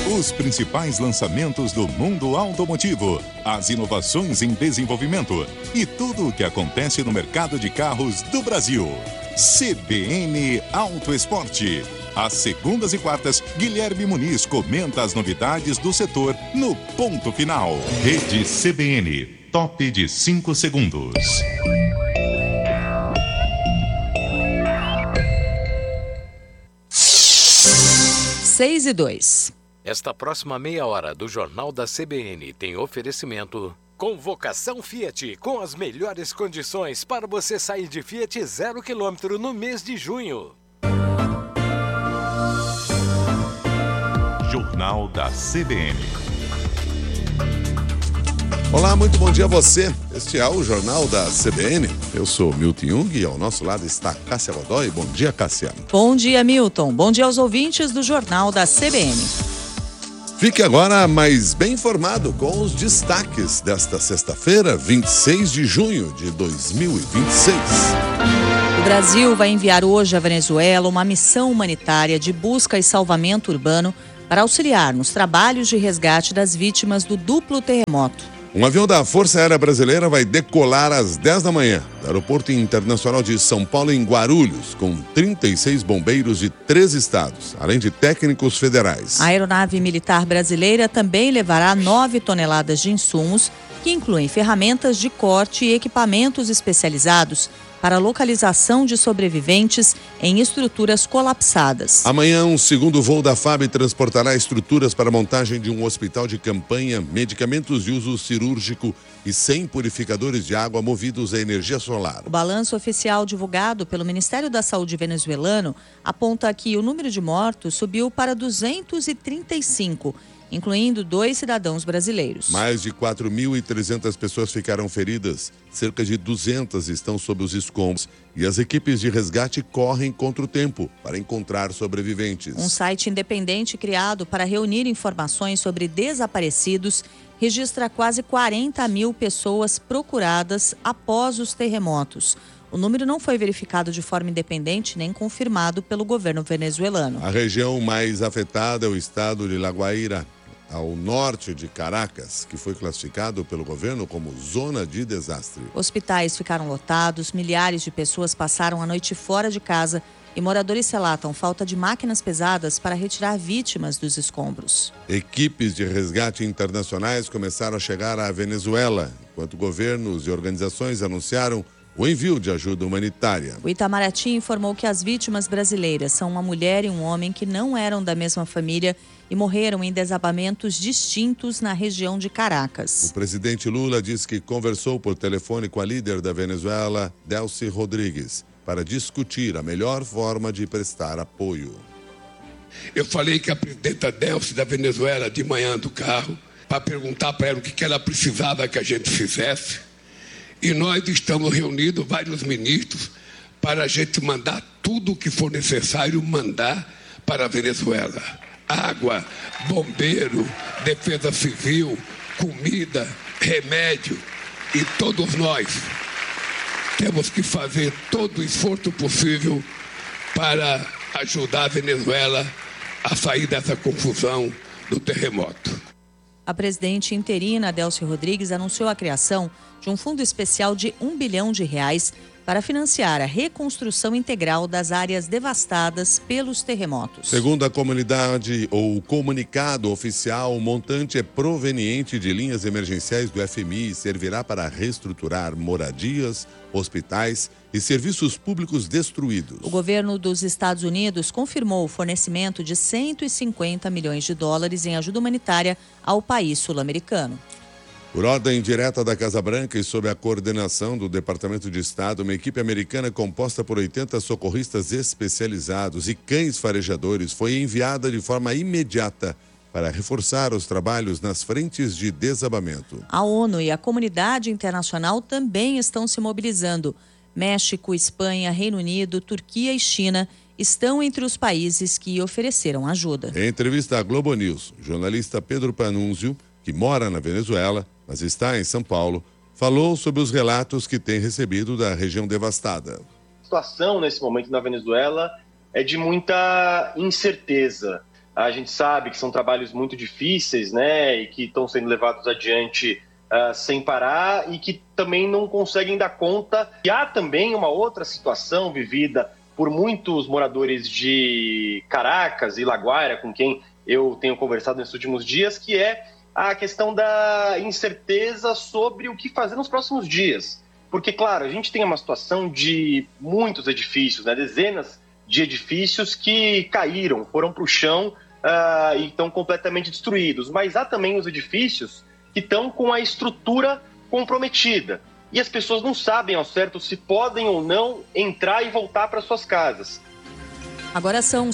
Os principais lançamentos do mundo automotivo, as inovações em desenvolvimento e tudo o que acontece no mercado de carros do Brasil. CBN Auto Esporte. Às segundas e quartas, Guilherme Muniz comenta as novidades do setor no Ponto Final. Rede CBN, top de 5 segundos. 6:02. Esta próxima meia hora do Jornal da CBN tem oferecimento... Convocação Fiat, com as melhores condições para você sair de Fiat 0 km no mês de junho. Jornal da CBN. Olá, muito bom dia a você. Este é o Jornal da CBN. Eu sou Milton Jung e ao nosso lado está Cássia Godoy. Bom dia, Cássia. Bom dia, Milton. Bom dia aos ouvintes do Jornal da CBN. Fique agora mais bem informado com os destaques desta sexta-feira, 26 de junho de 2026. O Brasil vai enviar hoje à Venezuela uma missão humanitária de busca e salvamento urbano para auxiliar nos trabalhos de resgate das vítimas do duplo terremoto. Um avião da Força Aérea Brasileira vai decolar às 10 da manhã do Aeroporto Internacional de São Paulo, em Guarulhos, com 36 bombeiros de 3 estados, além de técnicos federais. A aeronave militar brasileira também levará 9 toneladas de insumos, que incluem ferramentas de corte e equipamentos especializados para a localização de sobreviventes em estruturas colapsadas. Amanhã, um segundo voo da FAB transportará estruturas para a montagem de um hospital de campanha, medicamentos de uso cirúrgico e 100 purificadores de água movidos a energia solar. O balanço oficial divulgado pelo Ministério da Saúde venezuelano aponta que o número de mortos subiu para 235, incluindo 2 cidadãos brasileiros. Mais de 4.300 pessoas ficaram feridas, cerca de 200 estão sob os escombros e as equipes de resgate correm contra o tempo para encontrar sobreviventes. Um site independente criado para reunir informações sobre desaparecidos registra quase 40 mil pessoas procuradas após os terremotos. O número não foi verificado de forma independente nem confirmado pelo governo venezuelano. A região mais afetada é o estado de La Guaira, ao norte de Caracas, que foi classificado pelo governo como zona de desastre. Hospitais ficaram lotados, milhares de pessoas passaram a noite fora de casa e moradores relatam falta de máquinas pesadas para retirar vítimas dos escombros. Equipes de resgate internacionais começaram a chegar à Venezuela, enquanto governos e organizações anunciaram o envio de ajuda humanitária. O Itamaraty informou que as vítimas brasileiras são uma mulher e um homem que não eram da mesma família e morreram em desabamentos distintos na região de Caracas. O presidente Lula disse que conversou por telefone com a líder da Venezuela, Delcy Rodrigues, para discutir a melhor forma de prestar apoio. Eu falei com a presidenta Delcy da Venezuela de manhã do carro para perguntar para ela o que ela precisava que a gente fizesse. E nós estamos reunidos, vários ministros, para a gente mandar tudo o que for necessário mandar para a Venezuela. Água, bombeiro, defesa civil, comida, remédio. E todos nós temos que fazer todo o esforço possível para ajudar a Venezuela a sair dessa confusão do terremoto. A presidente interina, Delcy Rodrigues, anunciou a criação de um fundo especial de R$1 bilhão para financiar a reconstrução integral das áreas devastadas pelos terremotos. Segundo a comunidade ou o comunicado oficial, o montante é proveniente de linhas emergenciais do FMI e servirá para reestruturar moradias, hospitais e serviços públicos destruídos. O governo dos Estados Unidos confirmou o fornecimento de $150 milhões em ajuda humanitária ao país sul-americano. Por ordem direta da Casa Branca e sob a coordenação do Departamento de Estado, uma equipe americana composta por 80 socorristas especializados e cães farejadores foi enviada de forma imediata para reforçar os trabalhos nas frentes de desabamento. A ONU e a comunidade internacional também estão se mobilizando. México, Espanha, Reino Unido, Turquia e China estão entre os países que ofereceram ajuda. Em entrevista à Globo News, o jornalista Pedro Panunzio, que mora na Venezuela, mas está em São Paulo, falou sobre os relatos que tem recebido da região devastada. A situação nesse momento na Venezuela é de muita incerteza. A gente sabe que são trabalhos muito difíceis, né, e que estão sendo levados adiante sem parar e que também não conseguem dar conta. E há também uma outra situação vivida por muitos moradores de Caracas e Laguaira, com quem eu tenho conversado nesses últimos dias, que é a questão da incerteza sobre o que fazer nos próximos dias. Porque, claro, a gente tem uma situação de muitos edifícios, né, dezenas de edifícios que caíram, foram para o chão e estão completamente destruídos. Mas há também os edifícios que estão com a estrutura comprometida. E as pessoas não sabem ao certo se podem ou não entrar e voltar para suas casas. Agora são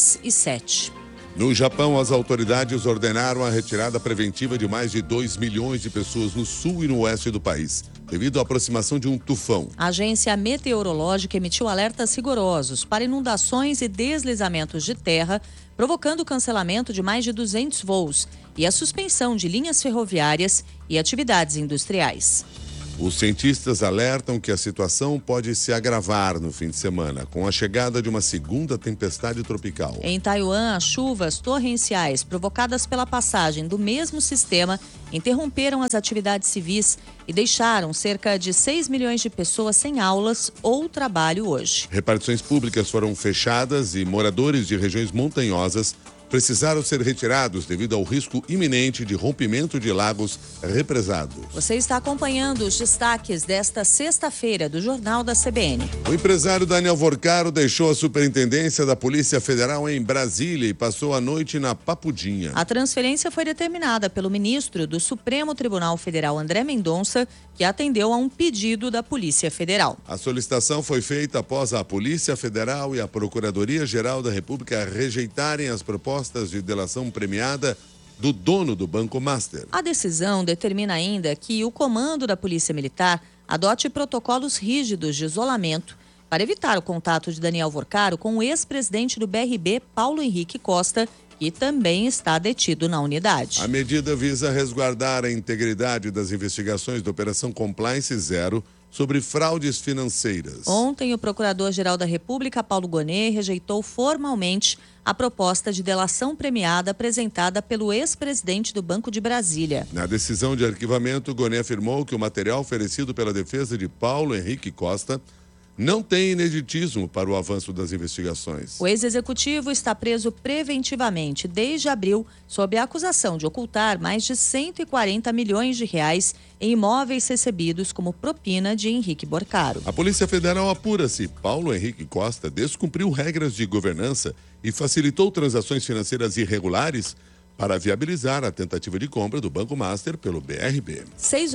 6h07. No Japão, as autoridades ordenaram a retirada preventiva de mais de 2 milhões de pessoas no sul e no oeste do país, devido à aproximação de um tufão. A agência meteorológica emitiu alertas rigorosos para inundações e deslizamentos de terra, provocando o cancelamento de mais de 200 voos e a suspensão de linhas ferroviárias e atividades industriais. Os cientistas alertam que a situação pode se agravar no fim de semana, com a chegada de uma segunda tempestade tropical. Em Taiwan, as chuvas torrenciais provocadas pela passagem do mesmo sistema interromperam as atividades civis e deixaram cerca de 6 milhões de pessoas sem aulas ou trabalho hoje. Repartições públicas foram fechadas e moradores de regiões montanhosas precisaram ser retirados devido ao risco iminente de rompimento de lagos represados. Você está acompanhando os destaques desta sexta-feira do Jornal da CBN. O empresário Daniel Vorcaro deixou a superintendência da Polícia Federal em Brasília e passou a noite na Papudinha. A transferência foi determinada pelo ministro do Supremo Tribunal Federal, André Mendonça, que atendeu a um pedido da Polícia Federal. A solicitação foi feita após a Polícia Federal e a Procuradoria-Geral da República rejeitarem as propostas de delação premiada do dono do Banco Master. A decisão determina ainda que o comando da Polícia Militar adote protocolos rígidos de isolamento para evitar o contato de Daniel Vorcaro com o ex-presidente do BRB, Paulo Henrique Costa, que também está detido na unidade. A medida visa resguardar a integridade das investigações da Operação Compliance Zero sobre fraudes financeiras. Ontem, o Procurador-Geral da República, Paulo Gonet, rejeitou formalmente a proposta de delação premiada apresentada pelo ex-presidente do Banco de Brasília. Na decisão de arquivamento, Gonet afirmou que o material oferecido pela defesa de Paulo Henrique Costa não tem ineditismo para o avanço das investigações. O ex-executivo está preso preventivamente desde abril, sob a acusação de ocultar mais de 140 milhões de reais em imóveis recebidos como propina de Henrique Vorcaro. A Polícia Federal apura se Paulo Henrique Costa descumpriu regras de governança e facilitou transações financeiras irregulares para viabilizar a tentativa de compra do Banco Master pelo BRB.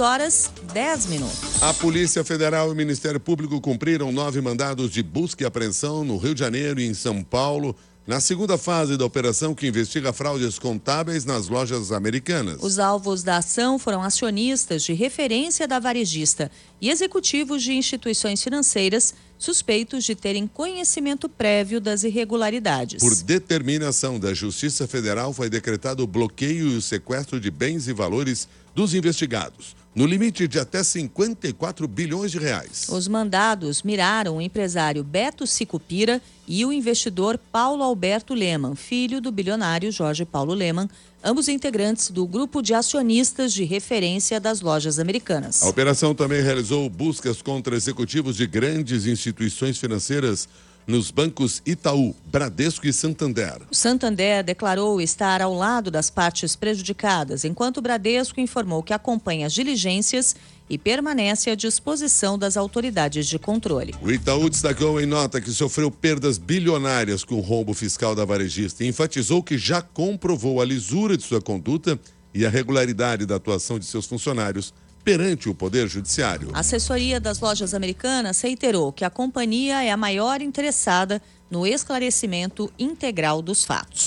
6h10. A Polícia Federal e o Ministério Público cumpriram 9 mandados de busca e apreensão no Rio de Janeiro e em São Paulo, na segunda fase da operação que investiga fraudes contábeis nas lojas americanas. Os alvos da ação foram acionistas de referência da varejista e executivos de instituições financeiras suspeitos de terem conhecimento prévio das irregularidades. Por determinação da Justiça Federal, foi decretado o bloqueio e o sequestro de bens e valores dos investigados, no limite de até 54 bilhões de reais. Os mandados miraram o empresário Beto Sicupira e o investidor Paulo Alberto Leman, filho do bilionário Jorge Paulo Leman, ambos integrantes do grupo de acionistas de referência das lojas americanas. A operação também realizou buscas contra executivos de grandes instituições financeiras nos bancos Itaú, Bradesco e Santander. O Santander declarou estar ao lado das partes prejudicadas, enquanto o Bradesco informou que acompanha as diligências e permanece à disposição das autoridades de controle. O Itaú destacou em nota que sofreu perdas bilionárias com o rombo fiscal da varejista e enfatizou que já comprovou a lisura de sua conduta e a regularidade da atuação de seus funcionários perante o Poder Judiciário. A assessoria das lojas americanas reiterou que a companhia é a maior interessada no esclarecimento integral dos fatos.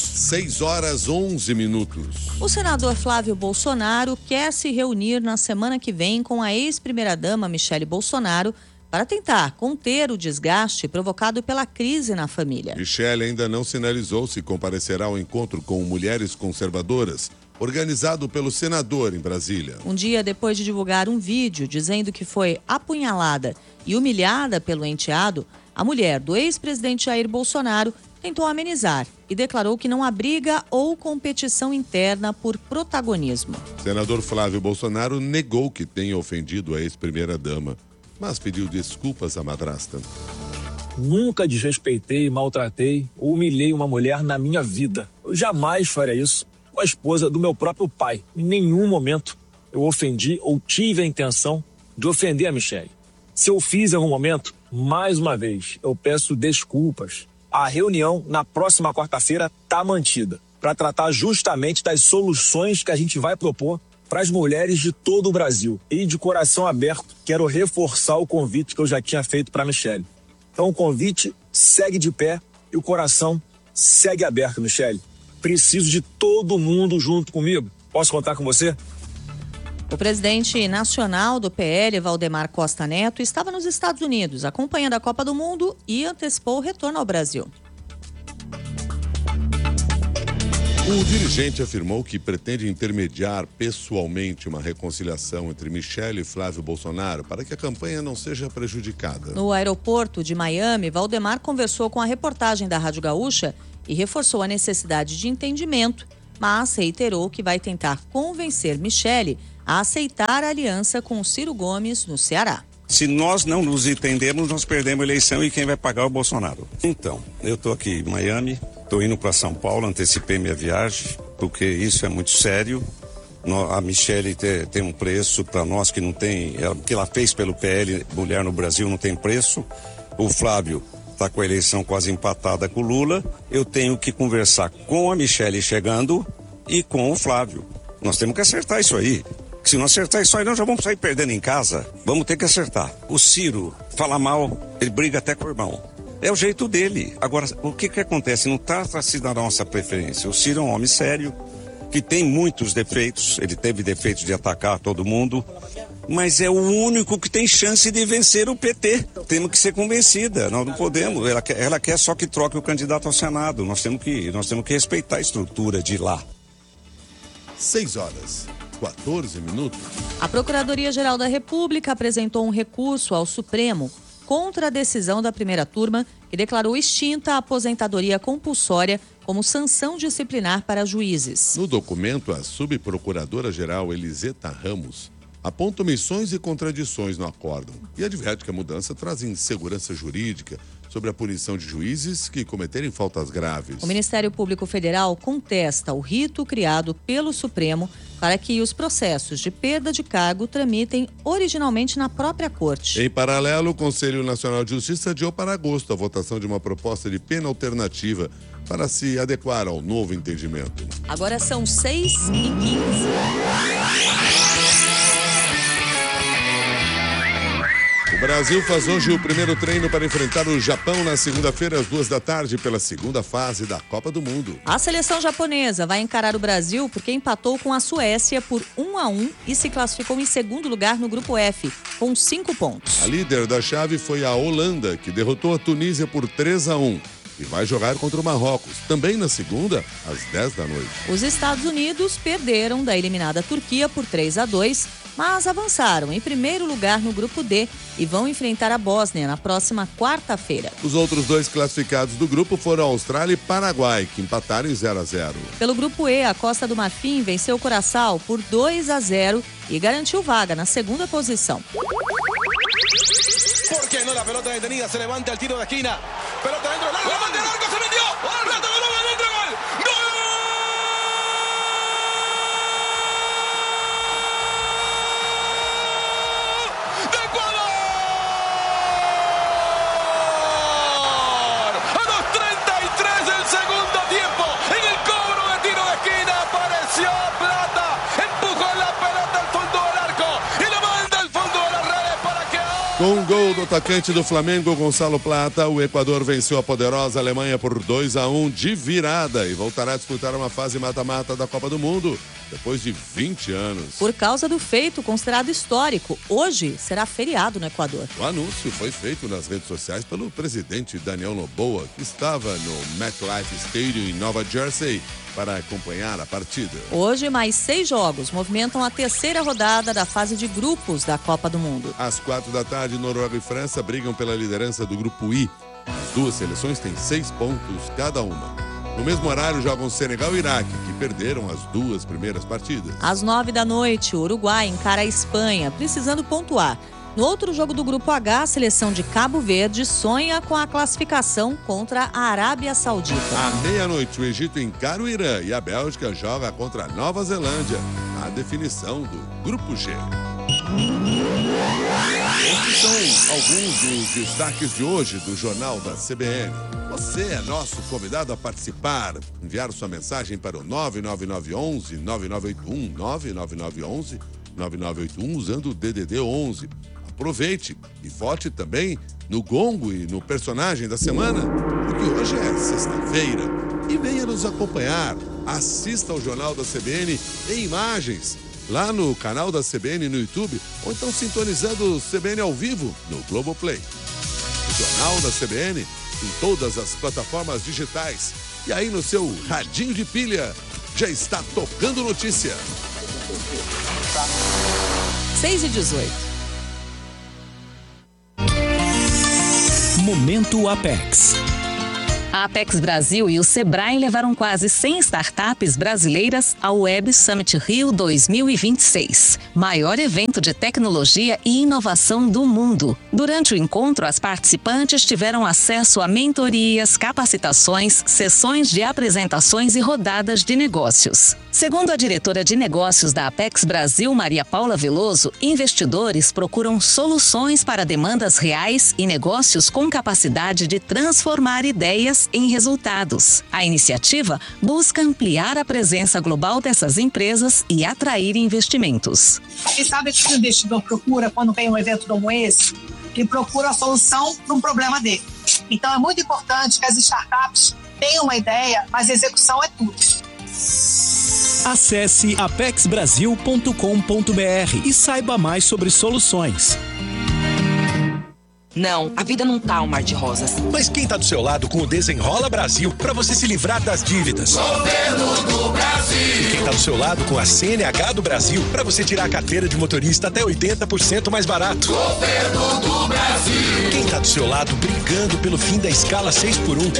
6h11. O senador Flávio Bolsonaro quer se reunir na semana que vem com a ex-primeira-dama Michele Bolsonaro para tentar conter o desgaste provocado pela crise na família. Michele ainda não sinalizou se comparecerá ao encontro com mulheres conservadoras, organizado pelo senador em Brasília. Um dia depois de divulgar um vídeo dizendo que foi apunhalada e humilhada pelo enteado, a mulher do ex-presidente Jair Bolsonaro tentou amenizar e declarou que não há briga ou competição interna por protagonismo. Senador Flávio Bolsonaro negou que tenha ofendido a ex-primeira-dama, mas pediu desculpas à madrasta. Nunca desrespeitei, maltratei ou humilhei uma mulher na minha vida. Eu jamais faria isso com a esposa do meu próprio pai. Em nenhum momento eu ofendi ou tive a intenção de ofender a Michele. Se eu fiz em algum momento, mais uma vez, eu peço desculpas. A reunião na próxima quarta-feira está mantida para tratar justamente das soluções que a gente vai propor para as mulheres de todo o Brasil. E de coração aberto, quero reforçar o convite que eu já tinha feito para a Michele. Então o convite segue de pé e o coração segue aberto, Michele. Preciso de todo mundo junto comigo. Posso contar com você? O presidente nacional do PL, Valdemar Costa Neto, estava nos Estados Unidos, acompanhando a Copa do Mundo e antecipou o retorno ao Brasil. O dirigente afirmou que pretende intermediar pessoalmente uma reconciliação entre Michele e Flávio Bolsonaro para que a campanha não seja prejudicada. No aeroporto de Miami, Valdemar conversou com a reportagem da Rádio Gaúcha e reforçou a necessidade de entendimento, mas reiterou que vai tentar convencer Michele a aceitar a aliança com Ciro Gomes no Ceará. Se nós não nos entendemos, nós perdemos a eleição e quem vai pagar é o Bolsonaro. Então, eu estou aqui em Miami, estou indo para São Paulo, antecipei minha viagem, porque isso é muito sério. A Michele tem um preço para nós que não tem, o que ela fez pelo PL, mulher no Brasil não tem preço. O Flávio está com a eleição quase empatada com o Lula. Eu tenho que conversar com a Michele chegando e com o Flávio. Nós temos que acertar isso aí. Se não acertar isso aí, nós já vamos sair perdendo em casa. Vamos ter que acertar. O Ciro fala mal, ele briga até com o irmão. É o jeito dele. Agora, o que acontece? Não trata-se da nossa preferência. O Ciro é um homem sério, que tem muitos defeitos. Ele teve defeitos de atacar todo mundo. Mas é o único que tem chance de vencer o PT. Temos que ser convencida. Nós não podemos. Ela quer só que troque o candidato ao Senado. Nós temos que respeitar a estrutura de lá. 6h14. A Procuradoria-Geral da República apresentou um recurso ao Supremo contra a decisão da primeira turma que declarou extinta a aposentadoria compulsória como sanção disciplinar para juízes. No documento, a subprocuradora-geral Eliseta Ramos aponta omissões e contradições no acórdão e adverte que a mudança traz insegurança jurídica sobre a punição de juízes que cometerem faltas graves. O Ministério Público Federal contesta o rito criado pelo Supremo para que os processos de perda de cargo tramitem originalmente na própria Corte. Em paralelo, o Conselho Nacional de Justiça adiou para agosto a votação de uma proposta de pena alternativa para se adequar ao novo entendimento. Agora são 6h15. O Brasil faz hoje o primeiro treino para enfrentar o Japão na segunda-feira às 14h pela segunda fase da Copa do Mundo. A seleção japonesa vai encarar o Brasil porque empatou com a Suécia por 1-1 e se classificou em segundo lugar no grupo F, com 5 pontos. A líder da chave foi a Holanda, que derrotou a Tunísia por 3-1. E vai jogar contra o Marrocos, também na segunda, às 10 da noite. Os Estados Unidos perderam da eliminada Turquia por 3-2, mas avançaram em primeiro lugar no grupo D e vão enfrentar a Bósnia na próxima quarta-feira. Os outros dois classificados do grupo foram a Austrália e Paraguai, que empataram em 0-0. Pelo grupo E, a Costa do Marfim venceu o Curaçao por 2-0 e garantiu vaga na segunda posição. ¿Por qué no? La pelota detenida, se levanta el tiro de esquina. Pelota dentro del arco, remate al arco, se metió. Pelota de nuevo dentro, gol. ¡Gol! ¡De Ecuador! A los 33 del segundo tiempo, en el cobro de tiro de esquina apareció Plata, empujó la pelota al fondo del arco y la manda al fondo de las redes para que... Com o gol do atacante do Flamengo, Gonçalo Plata, o Equador venceu a poderosa Alemanha por 2-1 de virada e voltará a disputar uma fase mata-mata da Copa do Mundo depois de 20 anos. Por causa do feito considerado histórico, hoje será feriado no Equador. O anúncio foi feito nas redes sociais pelo presidente Daniel Noboa, que estava no MetLife Stadium em Nova Jersey para acompanhar a partida. Hoje, mais 6 jogos movimentam a terceira rodada da fase de grupos da Copa do Mundo. Às 4 da tarde, Noruega e França brigam pela liderança do grupo I. As duas seleções têm 6 pontos cada uma. No mesmo horário jogam Senegal e Iraque, que perderam as 2 primeiras partidas. Às 9h, o Uruguai encara a Espanha, precisando pontuar. No outro jogo do Grupo H, a seleção de Cabo Verde sonha com a classificação contra a Arábia Saudita. À meia-noite, o Egito encara o Irã e a Bélgica joga contra a Nova Zelândia, a definição do Grupo G. Esses são alguns dos destaques de hoje do Jornal da CBN. Você é nosso convidado a participar. Enviar sua mensagem para o 99911-9981, 99911-9981, usando o DDD 11. Aproveite e vote também no Gongo e no personagem da semana, porque hoje é sexta-feira. E venha nos acompanhar. Assista ao Jornal da CBN em imagens, lá no canal da CBN no YouTube, ou então sintonizando o CBN ao vivo no Globoplay. O Jornal da CBN em todas as plataformas digitais. E aí no seu radinho de pilha, já está tocando notícia. 6h18. Momento Apex. A Apex Brasil e o Sebrae levaram quase 100 startups brasileiras ao Web Summit Rio 2026, maior evento de tecnologia e inovação do mundo. Durante o encontro, as participantes tiveram acesso a mentorias, capacitações, sessões de apresentações e rodadas de negócios. Segundo a diretora de negócios da Apex Brasil, Maria Paula Veloso, investidores procuram soluções para demandas reais e negócios com capacidade de transformar ideias em resultados. A iniciativa busca ampliar a presença global dessas empresas e atrair investimentos. E sabe o que o investidor procura quando vem um evento como esse? Ele procura a solução para um problema dele. Então é muito importante que as startups tenham uma ideia, mas a execução é tudo. Acesse apexbrasil.com.br e saiba mais sobre soluções. Não, a vida não tá um mar de rosas. Mas quem tá do seu lado com o Desenrola Brasil para você se livrar das dívidas? Governo do Brasil. E quem tá do seu lado com a CNH do Brasil para você tirar a carteira de motorista até 80% mais barato? Governo do Brasil. Quem tá do seu lado brigando pelo fim da escala 6x1